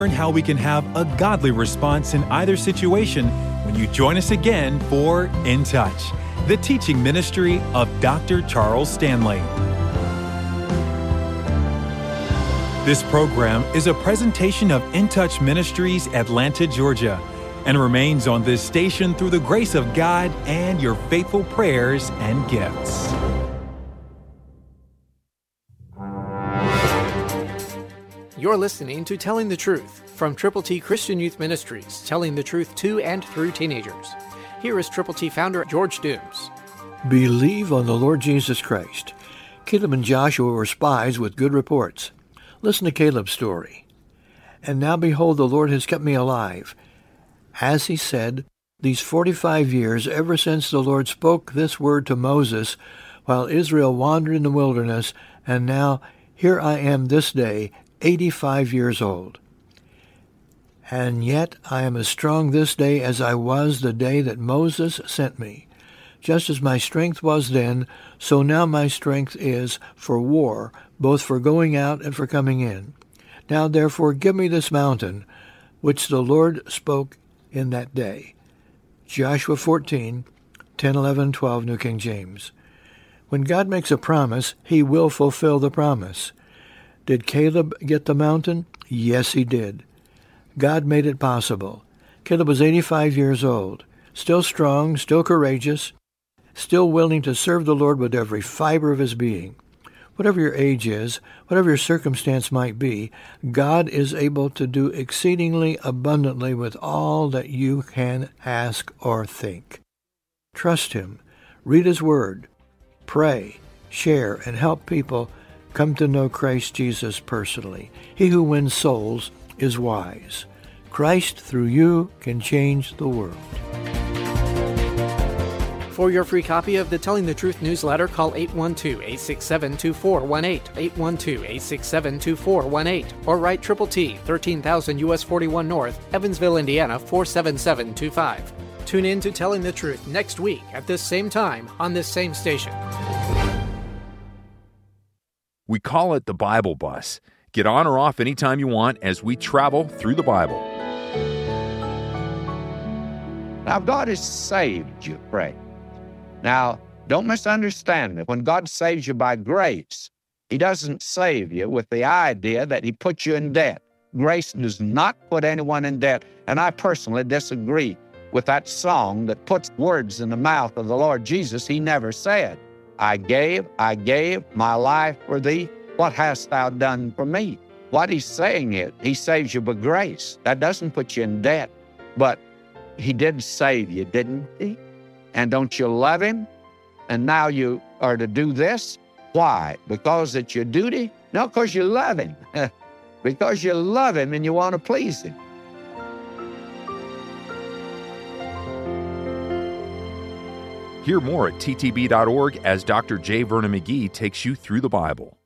Learn how we can have a godly response in either situation when you join us again for In Touch, the teaching ministry of Dr. Charles Stanley. This program is a presentation of In Touch Ministries, Atlanta, Georgia, and remains on this station through the grace of God and your faithful prayers and gifts. You're listening to Telling the Truth from Triple T Christian Youth Ministries, telling the truth to and through teenagers. Here is Triple T founder George Dooms. Believe on the Lord Jesus Christ. Caleb and Joshua were spies with good reports. Listen to Caleb's story. And now behold, the Lord has kept me alive. As he said, these 45 years, ever since the Lord spoke this word to Moses, while Israel wandered in the wilderness, and now here I am this day, 85 years old. And yet I am as strong this day as I was the day that Moses sent me. Just as my strength was then, so now my strength is for war, both for going out and for coming in. Now therefore give me this mountain, which the Lord spoke in that day. Joshua 14, 10, 11, 12, New King James. When God makes a promise, he will fulfill the promise. Did Caleb get the mountain? Yes, he did. God made it possible. Caleb was 85 years old, still strong, still courageous, still willing to serve the Lord with every fiber of his being. Whatever your age is, whatever your circumstance might be, God is able to do exceedingly abundantly with all that you can ask or think. Trust him. Read his word. Pray, share, and help people come to know Christ Jesus personally. He who wins souls is wise. Christ through you can change the world. For your free copy of the Telling the Truth newsletter, call 812-867-2418, 812-867-2418, or write Triple T, 13,000 U.S. 41 North, Evansville, Indiana, 47725. Tune in to Telling the Truth next week at this same time on this same station. We call it the Bible Bus. Get on or off anytime you want as we travel through the Bible. Now, God has saved you, pray. Now, don't misunderstand me. When God saves you by grace, he doesn't save you with the idea that he puts you in debt. Grace does not put anyone in debt, and I personally disagree with that song that puts words in the mouth of the Lord Jesus he never said. I gave my life for thee. What hast thou done for me? What he's saying is, he saves you by grace. That doesn't put you in debt. But he did save you, didn't he? And don't you love him? And now you are to do this? Why? Because it's your duty? No, because you love him. Because you love him and you want to please him. Hear more at ttb.org as Dr. J. Vernon McGee takes you through the Bible.